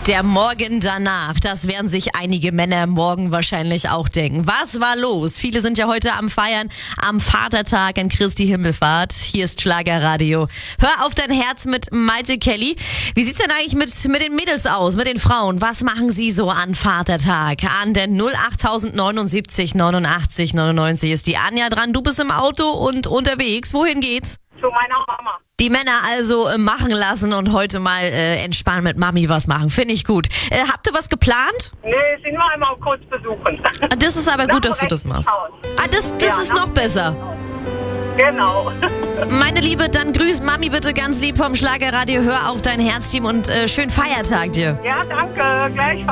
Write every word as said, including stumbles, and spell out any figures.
Der Morgen danach, das werden sich einige Männer morgen wahrscheinlich auch denken. Was war los? Viele sind ja heute am Feiern, am Vatertag, an Christi Himmelfahrt. Hier ist Schlagerradio. Hör auf dein Herz mit Maite Kelly. Wie sieht's denn eigentlich mit, mit den Mädels aus, mit den Frauen? Was machen sie so an Vatertag? An der null acht neunundsiebzig neunundachtzig neunundneunzig ist die Anja dran. Du bist im Auto und unterwegs. Wohin geht's? Zu meiner Mama. Die Männer also äh, machen lassen und heute mal äh, entspannen mit Mami was machen. Finde ich gut. Äh, habt ihr was geplant? Nee, sind wir einmal kurz besuchen. Ah, das ist aber gut, dass du das machst. Ah, das, das Ja, ist noch besser. Genau. Meine Liebe, dann grüß Mami bitte ganz lieb vom Schlagerradio. Hör auf dein Herzteam und äh, schönen Feiertag dir. Ja, danke. Gleichfalls.